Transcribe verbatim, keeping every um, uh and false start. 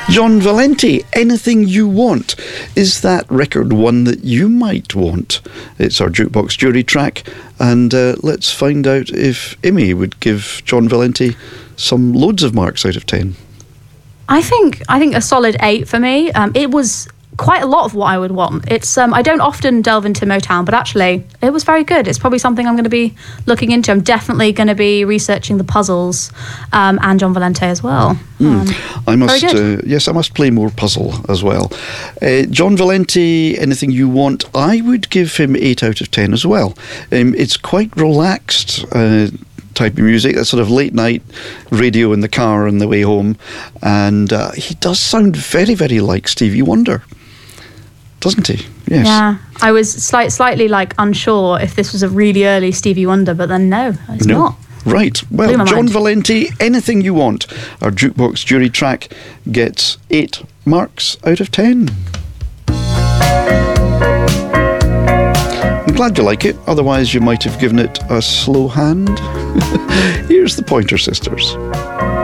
John Valenti, Anything You Want. Is that record one that you might want? It's our Jukebox Jury track, and uh, let's find out if Amy would give John Valenti some loads of marks out of ten. I think I think a solid eight for me. Um, it was quite a lot of what I would want. It's um, I don't often delve into Motown, but actually it was very good. It's probably something I'm going to be looking into. I'm definitely going to be researching the puzzles um, and John Valenti as well. Mm. Um, I must, uh, yes, I must play more puzzle as well. Uh, John Valenti, Anything You Want, I would give him eight out of ten as well. Um, it's quite relaxed. Uh, type of music, that sort of late night radio in the car on the way home, and uh, he does sound very, very like Stevie Wonder, doesn't he? Yes. Yeah, I was slight, slightly like unsure if this was a really early Stevie Wonder, but then no, it's no. not. Right, well, John mind. Valenti, Anything You Want, our Jukebox Jury track, gets eight marks out of ten. I'm glad you like it, otherwise you might have given it a slow hand. Here's the Pointer Sisters.